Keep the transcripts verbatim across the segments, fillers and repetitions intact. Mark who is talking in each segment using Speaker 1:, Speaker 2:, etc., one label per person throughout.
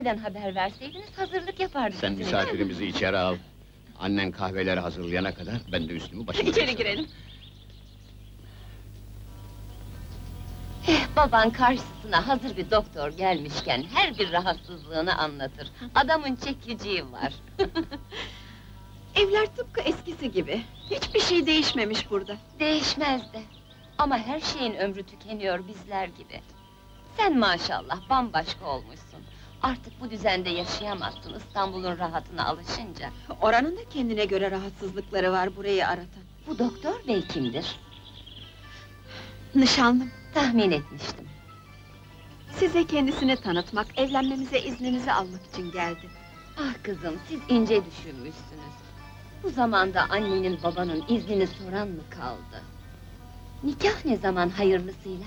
Speaker 1: Neden haber verseydiniz hazırlık yapardık.
Speaker 2: Sen
Speaker 1: sizinle.
Speaker 2: misafirimizi içeri al. Annen kahveleri hazırlayana kadar ben de üstümü başımı...
Speaker 1: İçeri girelim. Eh, baban karşısına hazır bir doktor gelmişken her bir rahatsızlığını anlatır. Adamın çekiciği var.
Speaker 3: Evler tıpkı eskisi gibi. Hiçbir şey değişmemiş burada.
Speaker 1: Değişmez de. Ama her şeyin ömrü tükeniyor bizler gibi. Sen maşallah bambaşka olmuşsun. Artık bu düzende yaşayamazsın İstanbul'un rahatına alışınca.
Speaker 3: Oranın da kendine göre rahatsızlıkları var burayı aratan.
Speaker 1: Bu doktor bey kimdir?
Speaker 3: Nişanlım.
Speaker 1: Tahmin etmiştim.
Speaker 3: Size kendisini tanıtmak, evlenmemize izninizi almak için geldi.
Speaker 1: Ah kızım, siz ince düşünmüşsünüz. Bu zamanda annenin babanın iznini soran mı kaldı? Nikah ne zaman hayırlısıyla?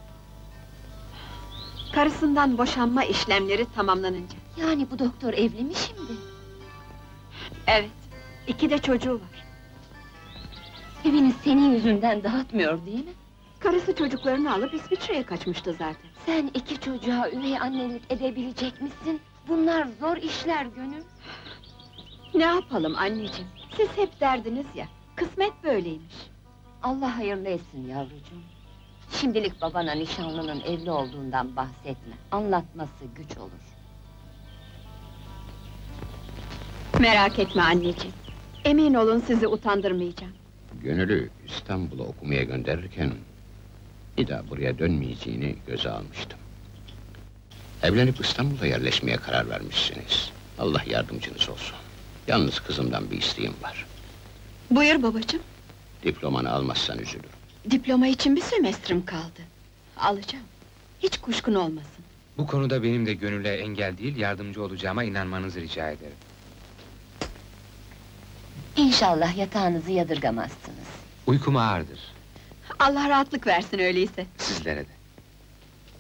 Speaker 3: Karısından boşanma işlemleri tamamlanınca.
Speaker 1: Yani bu doktor evli mi şimdi?
Speaker 3: Evet, iki de çocuğu var.
Speaker 1: Evini senin yüzünden dağıtmıyor değil mi?
Speaker 3: Karısı çocuklarını alıp İsviçre'ye kaçmıştı zaten.
Speaker 1: Sen iki çocuğa üvey annelik edebilecek misin? Bunlar zor işler gönül.
Speaker 3: Ne yapalım anneciğim? Siz hep derdiniz ya, kısmet böyleymiş.
Speaker 1: Allah hayırlı etsin yavrucuğum. Şimdilik babana nişanlının evli olduğundan bahsetme. Anlatması güç olur.
Speaker 3: Merak etme anneciğim. Emin olun sizi utandırmayacağım.
Speaker 2: Gönül'ü İstanbul'a okumaya gönderirken... ...bir daha buraya dönmeyeceğini göze almıştım. Evlenip İstanbul'a yerleşmeye karar vermişsiniz. Allah yardımcınız olsun. Yalnız kızımdan bir isteğim var.
Speaker 3: Buyur babacığım.
Speaker 2: Diplomanı almazsan üzülürüm.
Speaker 3: Diploma için bir sömestrim kaldı. Alacağım. Hiç kuşkun olmasın.
Speaker 4: Bu konuda benim de Gönül'e engel değil, yardımcı olacağıma inanmanızı rica ederim.
Speaker 1: İnşallah yatağınızı yadırgamazsınız.
Speaker 4: Uykum ağırdır,
Speaker 3: Allah rahatlık versin öyleyse.
Speaker 4: sizlere de.